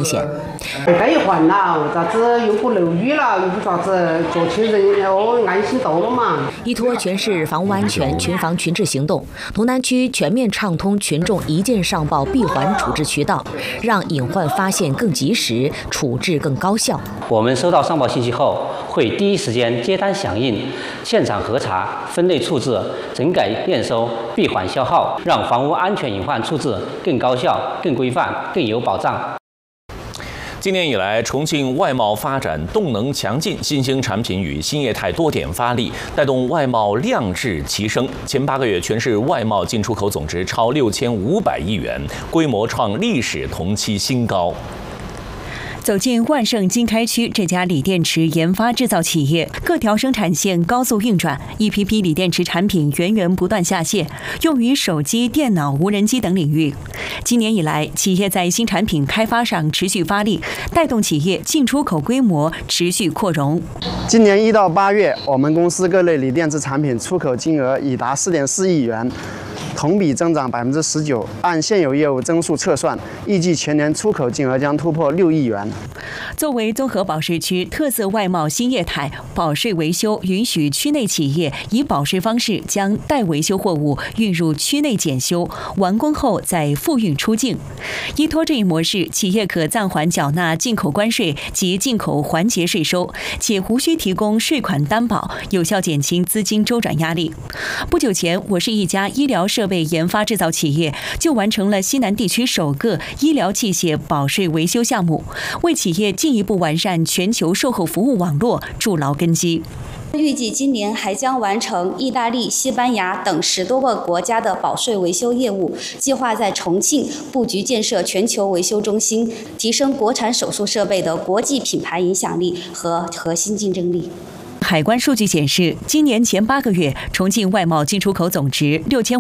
显。 盖一换了，咋子又不漏雨了，又不啥子，做起人安心多了嘛。 依托全市房屋安全群防群治行动，潼南区全面畅通群众一键上报闭环处置渠道，让隐患发现更及时，处置更高效。 我们收到上报信息后，会第一时间接单响应，现场核查、分类处置、整改验收、闭环消耗，让房屋安全隐患处置更高效、更规范、更有保障。 今年以来，重庆外贸发展动能强劲，新兴产品与新业态多点发力，带动外贸量质齐升。前8个月，全市外贸进出口总值超6500亿元，规模创历史同期新高。 走进万盛经开区这家锂电池研发制造企业，各条生产线高速运转，一批批锂电池产品源源不断下线，用于手机、电脑、无人机等领域。今年以来，企业在新产品开发上持续发力，带动企业进出口规模持续扩容。 今年1到8月，我们公司各类锂电池产品出口金额已达4.4亿元。同比增长19%，按现有业务增速测算，预计全年出口金额将突破6亿元。 作为综合保税区特色外贸新业态，保税维修允许区内企业以保税方式将待维修货物运入区内检修，完工后再复运出境。依托这一模式，企业可暂缓缴纳进口关税及进口环节税收，且无需提供税款担保，有效减轻资金周转压力。不久前，我市一家医疗设备研发制造企业就完成了西南地区首个医疗器械保税维修项目，为企业进一步完善全球售后服务网络筑牢根基。 预计今年还将完成意大利、西班牙等10多个国家的保税维修业务，计划在重庆布局建设全球维修中心，提升国产手术设备的国际品牌影响力和核心竞争力。 海关数据显示，今年前8个月，重庆外贸进出口总值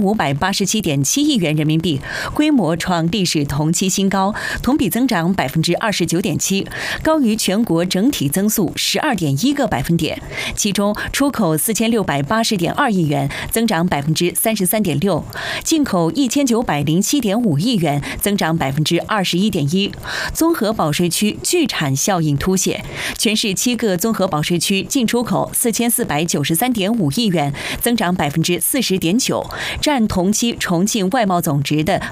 6587.7亿元人民币，规模创历史同期新高，同比增长29.7%，高于全国整体增速12.1个百分点。其中，出口4680.2亿元，增长33.6%；进口1907.5亿元，增长21.1%。综合保税区聚产效应凸显，全市7个综合保税区进出口4493.5亿元，增长40.9%，占同期重庆外贸总值的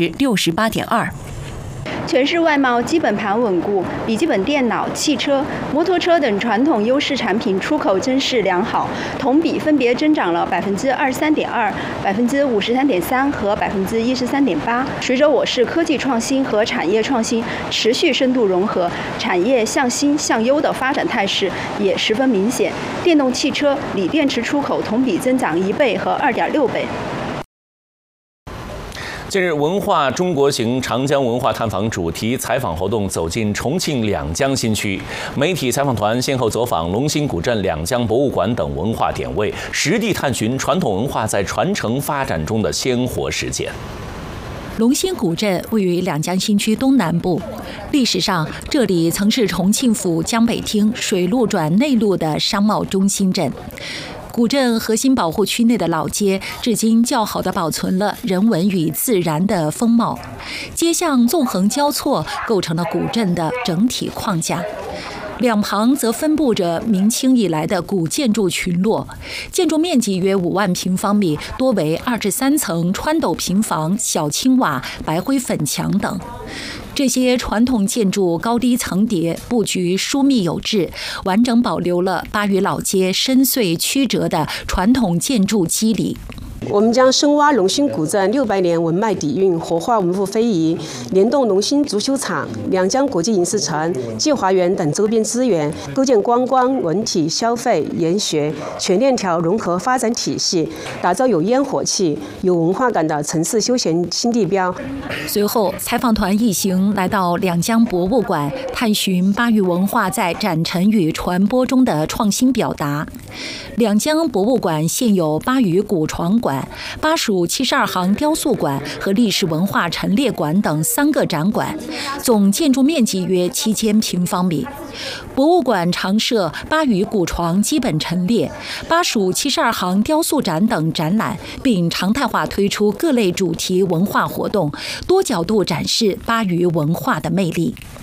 68.2%。 全市外贸基本盘稳固，笔记本电脑、汽车、摩托车等传统优势产品出口增势良好，同比分别增长了23.2%、53.3%和13.8%。随着我市科技创新和产业创新持续深度融合，产业向新向优的发展态势也十分明显。电动汽车、锂电池出口同比增长1倍和2.6倍。 近日，文化中国行长江文化探访主题采访活动走进重庆两江新区。媒体采访团先后走访龙兴古镇、两江博物馆等文化点位，实地探寻传统文化在传承发展中的鲜活实践。 龙兴古镇位于两江新区东南部，历史上这里曾是重庆府江北厅水路转内陆的商贸中心镇。古镇核心保护区内的老街，至今较好地保存了人文与自然的风貌，街巷纵横交错，构成了古镇的整体框架。两旁则分布着明清以来的古建筑群落，建筑面积约5万平方米，多为2至3层穿斗平房、小青瓦、白灰粉墙等。这些传统建筑高低层叠，布局疏密有致，完整保留了巴渝老街深邃曲折的传统建筑肌理。 我们将深挖龙兴古镇600年文脉底蕴，活化文物非遗，联动龙兴足球场、两江国际影视城、季华园等周边资源，构建观光、文体、消费、研学全链条融合发展体系，打造有烟火气、有文化感的城市休闲新地标。 随后，采访团一行来到两江博物馆，探寻巴渝文化在展陈与传播中的创新表达。两江博物馆现有巴渝古床馆、巴蜀72行雕塑馆和历史文化陈列馆等3个展馆，总建筑面积约7000平方米。博物馆常设巴渝古床基本陈列、巴蜀72行雕塑展等展览，并常态化推出各类主题文化活动，多角度展示巴渝文化的魅力。